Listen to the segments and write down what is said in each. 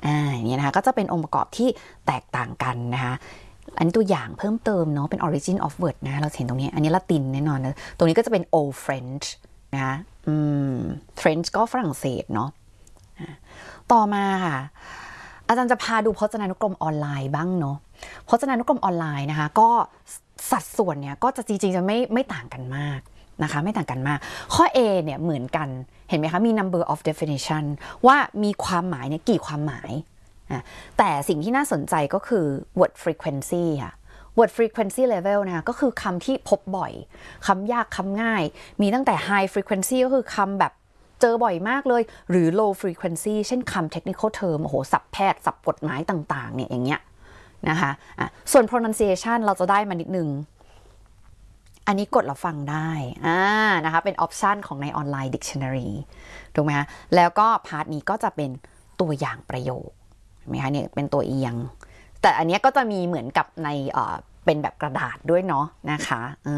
อย่างนี้นะคะก็จะเป็นองค์ประกอบที่แตกต่างกันนะคะอันนี้ตัวอย่างเพิ่มเติมเนาะเป็น origin of word นะเราเห็นตรงนี้อันนี้ละตินแน่นอนนะตรงนี้ก็จะเป็น old French นะคะFrench ก็ฝรั่งเศสเนาะต่อมาค่ะอาจารย์จะพาดูพจนานุกรมออนไลน์บ้างเนาะพจนานุกรมออนไลน์นะคะก็สัดส่วนเนี่ยก็จะจริงๆจะไม่ต่างกันมากนะคะไม่ต่างกันมากข้อ A เนี่ยเหมือนกันเห็นไหมคะมี number of definition ว่ามีความหมายเนี่ยกี่ความหมายแต่สิ่งที่น่าสนใจก็คือ word frequency ค่ะ word frequency level นะคะก็คือคำที่พบบ่อยคำยากคำง่ายมีตั้งแต่ high frequency ก็คือคำแบบเจอบ่อยมากเลยหรือ low frequency เช่นคำ technical term โอ้โหศัพท์แพทย์ศัพท์กฎหมายต่างๆเนี่ยอย่างเงี้ยนะคะส่วน pronunciation เราจะได้มานิดนึงอันนี้กดเราฟังได้นะคะเป็นออปชันของในออนไลน์ Dictionary ถูกไหมคะแล้วก็พาร์ทนี้ก็จะเป็นตัวอย่างประโยคเห็นไหมคะเนี่ยเป็นตัวเอียงแต่อันนี้ก็จะมีเหมือนกับในเป็นแบบกระดาษด้วยเนาะนะคะ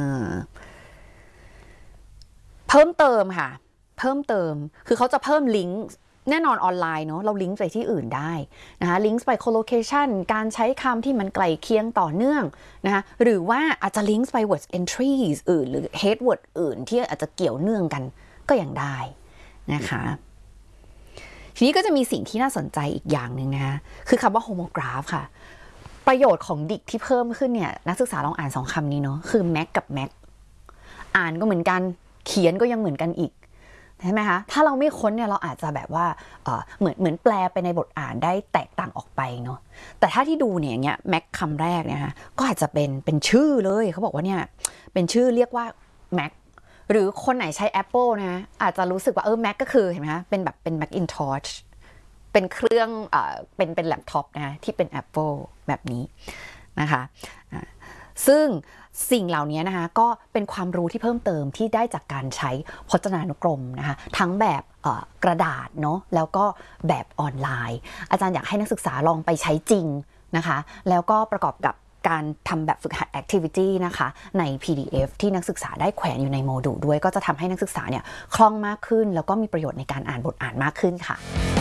เพิ่มเติมค่ะเพิ่มเติมคือเขาจะเพิ่มลิงก์แน่นอนออนไลน์เนาะเราลิงก์ไปที่อื่นได้นะคะลิงก์ไป collocation การใช้คำที่มันใกล้เคียงต่อเนื่องนะคะหรือว่าอาจจะลิงก์ไป word entries อื่นหรือ head word อื่นที่อาจจะเกี่ยวเนื่องกันก็ยังได้นะคะทีนี้ก็จะมีสิ่งที่น่าสนใจอีกอย่างหนึ่งนะคะคือคำว่า homograph ค่ะประโยชน์ของดิกที่เพิ่มขึ้นเนี่ยนักศึกษาลองอ่าน2คำนี้เนาะคือ Mac กับ Mac อ่านก็เหมือนกันเขียนก็ยังเหมือนกันอีกใช่ไหมคะถ้าเราไม่ค้นเนี่ยเราอาจจะแบบว่าเหมือนแปลไปในบทอ่านได้แตกต่างออกไปเนาะแต่ถ้าที่ดูเนี่ยอย่างเงี้ย Mac คำแรกเนี่ยก็อาจจะเป็นชื่อเลยเขาบอกว่าเนี่ยเป็นชื่อเรียกว่า Mac หรือคนไหนใช้ Apple นะอาจจะรู้สึกว่าMac ก็คือเห็นไหมคะเป็นแบบเป็น Macintosh เป็นเครื่องเป็นแล็ปท็อปนะที่เป็น Apple แบบนี้นะคะซึ่งสิ่งเหล่านี้นะคะก็เป็นความรู้ที่เพิ่มเติมที่ได้จากการใช้พจนานุกรมนะคะทั้งแบบกระดาษเนาะแล้วก็แบบออนไลน์อาจารย์อยากให้นักศึกษาลองไปใช้จริงนะคะแล้วก็ประกอบกับการทำแบบฝึกหัด activity นะคะใน PDF ที่นักศึกษาได้แขวนอยู่ในโมดูลด้วยก็จะทำให้นักศึกษาเนี่ยคล่องมากขึ้นแล้วก็มีประโยชน์ในการอ่านบทอ่านมากขึ้นค่ะ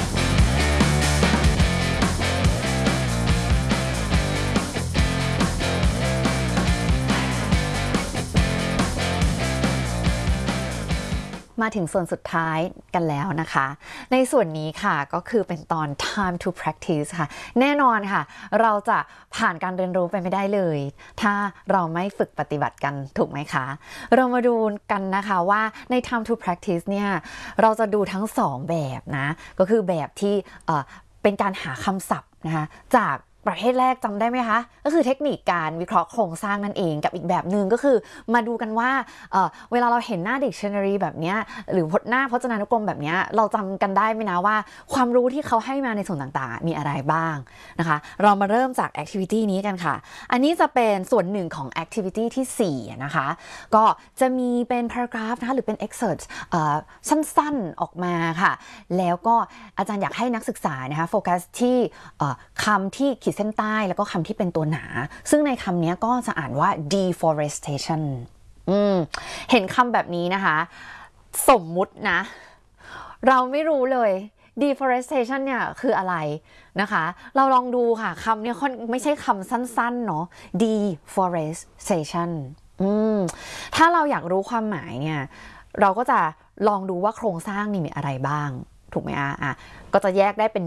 มาถึงส่วนสุดท้ายกันแล้วนะคะในส่วนนี้ค่ะก็คือเป็นตอน time to practice ค่ะแน่นอนค่ะเราจะผ่านการเรียนรู้ไปไม่ได้เลยถ้าเราไม่ฝึกปฏิบัติกันถูกไหมคะเรามาดูกันนะคะว่าใน time to practice เนี่ยเราจะดูทั้ง2แบบนะก็คือแบบที่เป็นการหาคำศัพท์นะคะจากประเภทแรกจำได้ไหมคะก็คือเทคนิคการวิเคราะห์โครงสร้างนั่นเองกับอีกแบบหนึ่งก็คือมาดูกันว่าเวลาเราเห็นหน้า dictionary แบบนี้หรือหน้าพจนานุกรมแบบนี้เราจำกันได้ไหมนะว่าความรู้ที่เขาให้มาในส่วนต่างๆมีอะไรบ้างนะคะเรามาเริ่มจาก activity นี้กันค่ะอันนี้จะเป็นส่วนหนึ่งของ activity ที่4นะคะก็จะมีเป็น paragraph นะคะหรือเป็น excerpt สั้นๆออกมาค่ะแล้วก็อาจารย์อยากให้นักศึกษานะคะโฟกัสที่คำที่ขีดเส้นใต้แล้วก็คำที่เป็นตัวหนาซึ่งในคำนี้ก็จะอ่านว่า deforestation เห็นคำแบบนี้นะคะสมมุตินะเราไม่รู้เลย deforestation เนี่ยคืออะไรนะคะเราลองดูค่ะคำนี้ไม่ใช่คำสั้นๆเนาะ deforestation ถ้าเราอยากรู้ความหมายเนี่ยเราก็จะลองดูว่าโครงสร้างนี่มีอะไรบ้างถูกไหมก็จะแยกได้เป็น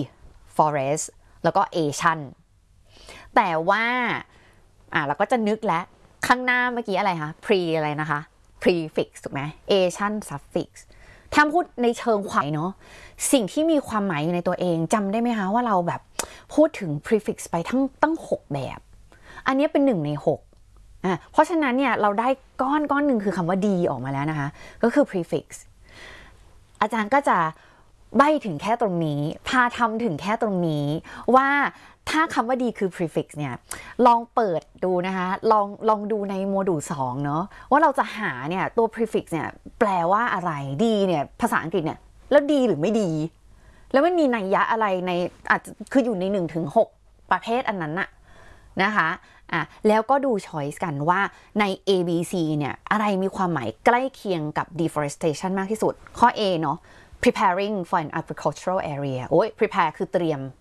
deforestแล้วก็ Asian แต่ว่าเราก็จะนึกแล้วข้างหน้าเมื่อกี้อะไรคะ pre อะไรนะคะ prefix ถูกไหม Asian suffix ถ้าพูดในเชิงความเนาะสิ่งที่มีความหมายอยู่ในตัวเองจำได้ไหมคะว่าเราแบบพูดถึง prefix ไปตั้ง6แบบอันนี้เป็น1ใน6เพราะฉะนั้นเนี่ยเราได้ก้อนหนึ่งคือคำว่า D ออกมาแล้วนะคะก็คือ prefix อาจารย์ก็จะใบ้ถึงแค่ตรงนี้พาทำถึงแค่ตรงนี้ว่าถ้าคำว่าดีคือ prefix เนี่ยลองเปิดดูนะคะลองดูในโมดูล2เนาะว่าเราจะหาเนี่ยตัว prefix เนี่ยแปลว่าอะไรดีเนี่ยภาษาอังกฤษเนี่ยแล้วดีหรือไม่ดีแล้วมันมีนัยยะอะไรในอาจจะคืออยู่ใน1-6ประเภทอันนั้นน่ะนะคะแล้วก็ดู choice กันว่าใน A B C เนี่ยอะไรมีความหมายใกล้เคียงกับ deforestation มากที่สุดข้อ A เนาะpreparing for an agricultural area prepare คือเตรียม